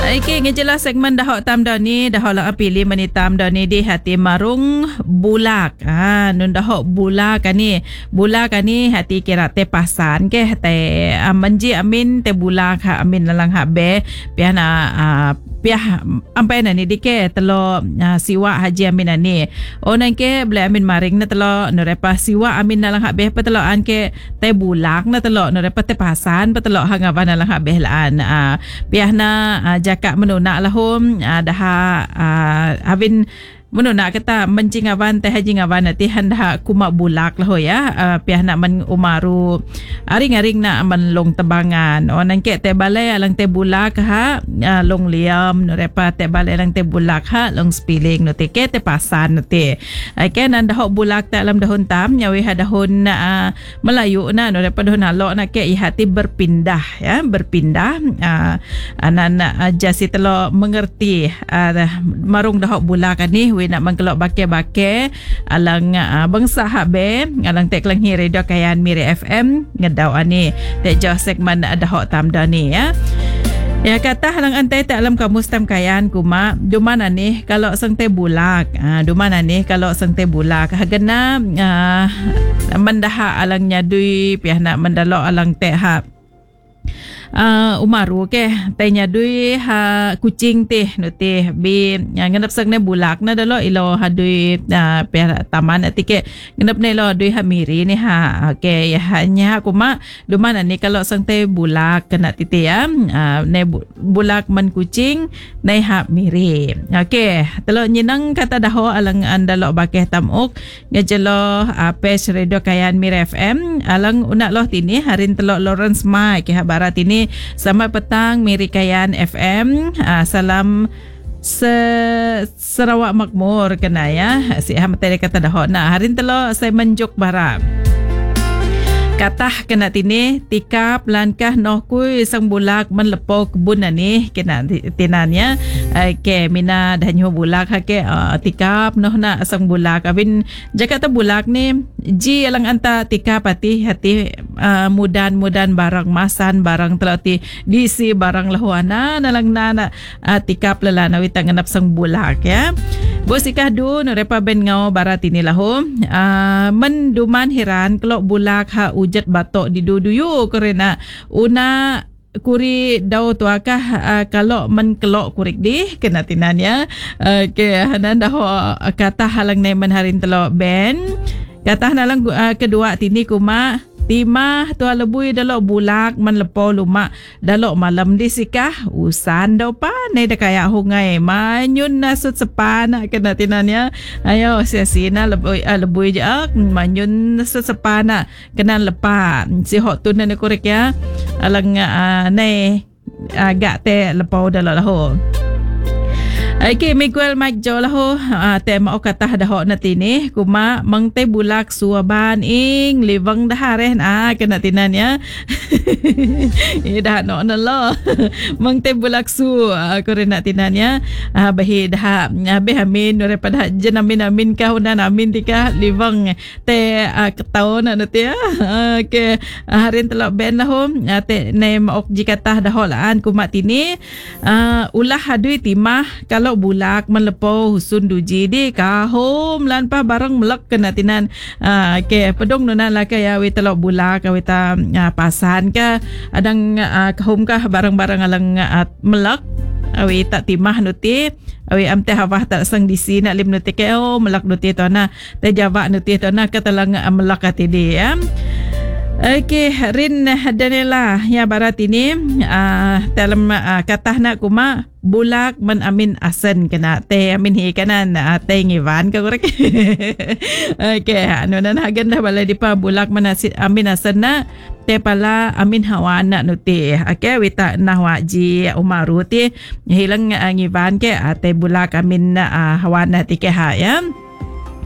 Okay, ngejelas segmen dahok tam dah ni, dahok lang pilih menitam dah ni di hati marung bulak. Nun dahok bulak ni. Bulak ni hati kira te pasan ke te menji amin te bulak ha amin lalang ha be piah na piah ampai na ni dike telo siwa haji amin ani. Onan ke bele amin maring na telo norepa siwa amin lalang ha be petelo an ke te bulak na telo norepa te pasan petelo hangawan lalang ha be laan. Piah na jakak menuna lahum dah havin menuna kata mencing awan teh haji ngawan nanti hendak kumak bulak lah ya piah nak men umaru aring-aring nak menlong tebangan onan ke teh balai alang teh bulak ha long liam norepa teh balai alang teh bulak ha long spiling no te ke teh pasan no te ke nan dah bulak tak alam dahun tam nyawi ha dahun Melayu na norepa dahun alok nak ke ihati berpindah ya berpindah anan jasi telo mengerti marung dah bulak ni we nak mengkelok bake-bake alang bangsa habe alang tek lang hi radio kayan Miri FM ngedau ani tek jauh segmen dahok tam dah ni ya. Ya kata halang antai tak alam kamus tam kayan kuma dumana ni kalau sang te bulak dumana ni kalau sang te bulak hagana mendaha alang nyadui piah nak mendalok alang te ha umaru ke tanya dui ha kucing teh no teh bi nganap sang ne bulak na dalo ilo ha dui pe taman atike nganap ne lo dui ha miri ni ha okay ya hanya kuma duman ni kalau sang teh bulak kena titi ya ne bulak man kucing ne ha miri okay telo nyinang kata daho alang andalo bakeh tamuk ngejelo page radio kayan Miri FM alang unak loh tini harin telo Lawrence Mai ke barat ini. Selamat petang Miri Kayan FM. Salam Sarawak makmur kena ya. Si Ahmad tadi kata dah nak harin telo saya menjuk barat. Katah kena tini tikap langkah noh kui sang bulak menlepo kebun ni kena tinannya ke mina danyo bulak ha ke tikap noh na sang bulak abin jakata bulak ni ji alang anta tikap hati mudan barang masan barang telati disi barang lahuana nalang nana tikap lelana witang nganap sang bulak ya. Bosikah du norepa ben ngau barat ini lahu menduman hiran kelok bulak ha ujat batok di duduyu kerana una kuri dau tuakah kalau menkelok kurik di kena tinannya ke hanan dah kata halang nemen harin telok ben kata nalang kedua tini kuma timah tua lebui dalok bulak menlepo lumak dalok malam di sikah usan dau pa ne da kaya hungai manyun nasut sepana kena tinannya ayo sia-sina lebui je manyun nasut sepana kena lepa si hok tun ne korek ya alang ne agak te lepo dalok lahu. Okay, Miguel Mike Jo lah tema o katah dah na tini kuma mang te bulak suaban ing livang dah reh kena tinan ya. Dah no na lo. Mang te bulak su ko rin tinan ya. Bahi dah behamin daripada jenamin amin ka unan amin tika livang te ketaon na ti ya. Okay, harin telok ben lah te ne maok jikatah dah laan kuma tini ulah hadui timah kalau bulak menlepo husun duji di kahom lan pa barang melak kena tinan ke pedong nuna la ka ya we telok bulak we ta pasan ka adang kahom ka barang-barang alang melak we tak timah nuti we amte hawah tak sang disi nak lim nuti ke melak nuti to na te jawab nuti to na katalang melak ati di ya. Okay, Rin Daniela ya barat ini dalam katah nak kuma bulak men amin asen kena te amin hi kanan te ngiwan ka korek. Okay, anu nan hagan dah balai dipa bulak men amin asen na te pala amin hawan nak nuti. Okay, wita nahwa ji umaru ti hilang ngiwan ke te bulak amin hawan na ti ke ha ya.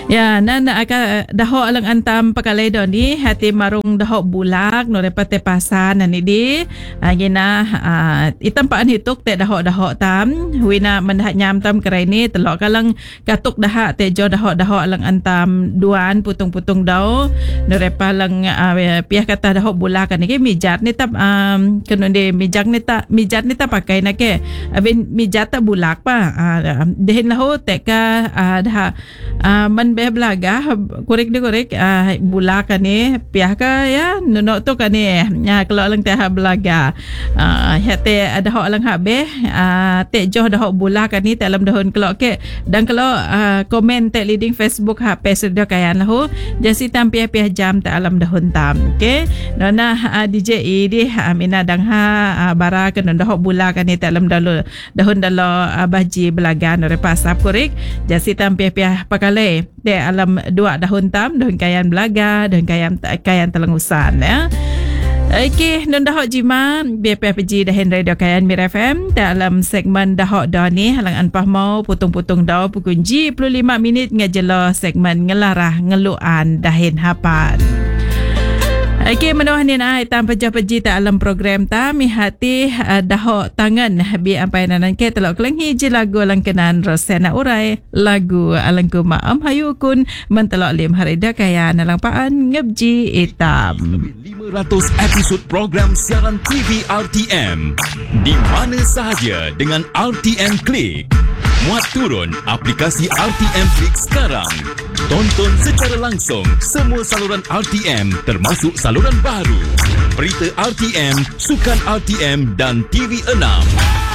Ya, nan aka dahok alang antam pakalay do ni hati marung dahok bulak no repate pasan ni di gina itampaan hituk te dahok tam wina manhat nyam tam kerai ni telok kalang katuk dahak te jo dahok alang antam duan putung-putung daw no repa lang piah kata dahok bulak ni ke mijat ni tap kuno de mijak ni ta pakai na ke abin mijat ta bulak pa dehin lahu te ka dah man be belaga korek bulak ni piah ka ya nono tu kan ni ya kalau lang teh belaga hate ada hok lang habe te joh dah hok bulak ni dalam dahun kalau ke dan kalau komen te leading Facebook ha pesedio kayan lahu jasi tam piah jam te alam dahun tam okey nona DJ di amina dang bara ke dah hok bulak ni te alam dahun dalo baji belaga no repasap korek jasi tam piah pakale de alam 2 dahun tam dahun kayan belaga dahun kayan telengusan ya. Okey, nun dahok jima BPFG dahin radio kayan Mir FM dalam segmen dahok dah ni halang anpah mau putung-putung dah pukul 45 minit ngajelo segmen ngelarah ngeluan dahin hapan. Okey, menuah ni na itam pejah-peji ta alam program ta mi hati dahok tangan bi ampai nanan ke telok kelang hiji lagu langkenan Rosena Urai lagu alangku maam hayukun mentelok lim harida kaya nalang paan ngebji itam 500 episod program siaran TV RTM di mana sahaja dengan RTM Klik. Muat turun aplikasi RTM Klik sekarang. Tonton secara langsung semua saluran RTM termasuk saluran baru. Berita RTM, sukan RTM dan TV6.